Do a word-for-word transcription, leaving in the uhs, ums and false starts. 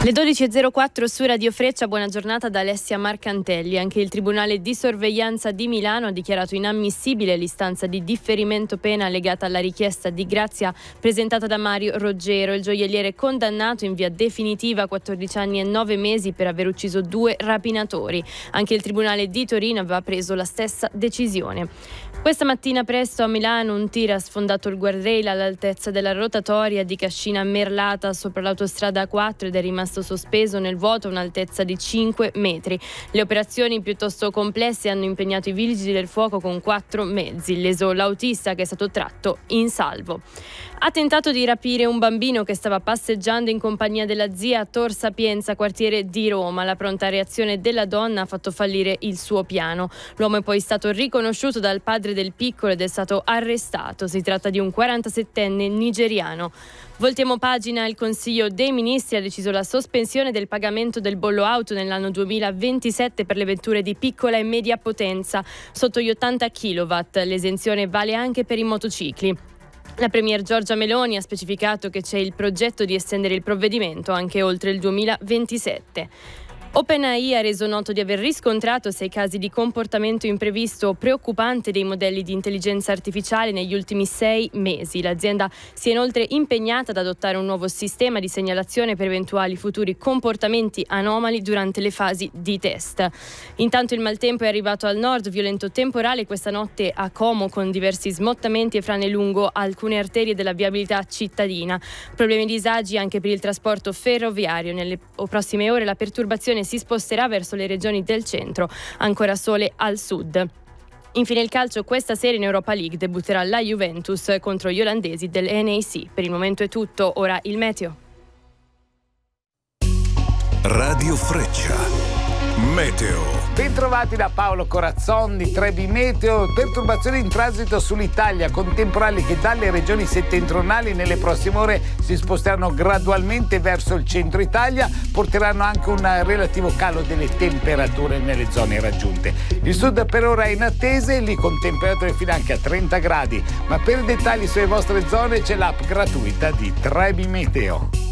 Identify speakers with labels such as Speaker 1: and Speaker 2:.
Speaker 1: Le dodici e zero quattro su Radio Freccia, buona giornata da Alessia Marcantelli. Anche il Tribunale di Sorveglianza di Milano ha dichiarato inammissibile l'istanza di differimento pena legata alla richiesta di grazia presentata da Mario Roggero, il gioielliere condannato in via definitiva a quattordici anni e nove mesi per aver ucciso due rapinatori. Anche il Tribunale di Torino aveva preso la stessa decisione. Questa mattina presto a Milano un tir ha sfondato il guardrail all'altezza della rotatoria di Cascina Merlata sopra l'autostrada A quattro ed è rimasto sospeso nel vuoto a un'altezza di cinque metri. Le operazioni piuttosto complesse hanno impegnato i vigili del fuoco con quattro mezzi, leso l'autista che è stato tratto in salvo. Ha tentato di rapire un bambino che stava passeggiando in compagnia della zia a Tor Sapienza, quartiere di Roma. La pronta reazione della donna ha fatto fallire il suo piano. L'uomo è poi stato riconosciuto dal padre del piccolo ed è stato arrestato. Si tratta di un quarantasettenne nigeriano. Voltiamo pagina. Il Consiglio dei Ministri ha deciso la sospensione del pagamento del bollo auto nell'anno duemilaventisette per le vetture di piccola e media potenza sotto gli ottanta chilowatt. L'esenzione vale anche per i motocicli. La premier Giorgia Meloni ha specificato che c'è il progetto di estendere il provvedimento anche oltre il duemilaventisette. OpenAI ha reso noto di aver riscontrato sei casi di comportamento imprevisto preoccupante dei modelli di intelligenza artificiale negli ultimi sei mesi. L'azienda si è inoltre impegnata ad adottare un nuovo sistema di segnalazione per eventuali futuri comportamenti anomali durante le fasi di test. Intanto il maltempo è arrivato al nord, violento temporale questa notte a Como con diversi smottamenti e frane lungo alcune arterie della viabilità cittadina. Problemi e disagi anche per il trasporto ferroviario. Nelle prossime ore la perturbazione si sposterà verso le regioni del centro, ancora sole al sud. Infine il calcio, questa sera in Europa League debutterà la Juventus contro gli olandesi dell'N A C. Per il momento è tutto, ora il meteo.
Speaker 2: Radio Freccia, meteo.
Speaker 3: Bentrovati da Paolo Corazzon di tre B Meteo. Perturbazioni in transito sull'Italia con temporali che dalle regioni settentrionali nelle prossime ore si sposteranno gradualmente verso il centro Italia, porteranno anche un relativo calo delle temperature nelle zone raggiunte. Il sud per ora è in attesa, lì con temperature fino anche a trenta gradi, ma per dettagli sulle vostre zone c'è l'app gratuita di tre B Meteo.